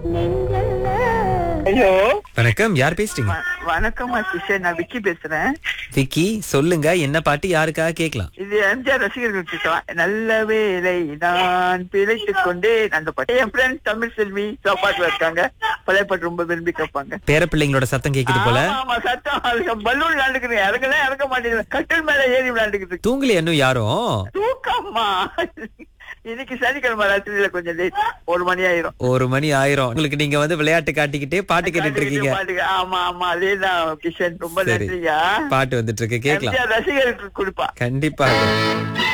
Hello, வணக்கம், யார் பேசுறீங்க? வணக்கம் கிஷன். நான் விக்கி பேசுறேன். விக்கி, சொல்லுங்க, என்ன பாட்டு யாருக்காக கேட்கலாம்? இது எம்ஜிஆர் ரசிகர்கள் கிட்ட நல்ல வேலை நான் பிழைத்துக் கொண்டே அந்த பாட்டு என் ஃப்ரெண்ட்ஸ் தமிழ் செல்வி சாப்பாட்டுல இருக்காங்க. பழைய பாட்டு ரொம்ப விரும்பி கேட்பாங்க. பேர பிள்ளைங்களோட சத்தம் கேக்குது போல. ஆமா, ஆமா, சத்தம். அதுக்கு பலூன் விளையாண்டுக்கிறேன். இறங்கலாம் இறங்க மாட்டேங்குது. கட்டில் மேல ஏறி விளையாண்டுக்கிட்டு தூங்கல இன்னும் யாரும்? தூக்கம்மா. இன்னைக்கு சனிக்கிழமை ராத்திரியில கொஞ்சம் லேட், 1 மணி ஆயிரும். 1 மணி ஆயிரும். உங்களுக்கு நீங்க வந்து விளையாட்டு காட்டிக்கிட்டே பாட்டு கேட்டுட்டு இருக்கீங்க. ஆமா, ஆமா, அதேதான் கிஷன். ரொம்ப சரி, நன்றியா. பாட்டு வந்துட்டு இருக்கு, கேட்கலாம். எம்ஜிஆர் ரசிகர்களுக்கு கொடுப்பா. கண்டிப்பா.